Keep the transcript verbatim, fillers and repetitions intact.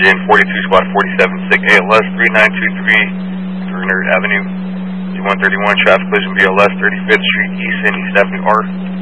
engine, forty-two squad forty-seven, S I C A L S three nine two three, Turner Avenue, G one thirty-one, traffic collision B L S thirty-fifth Street, East, East Avenue R.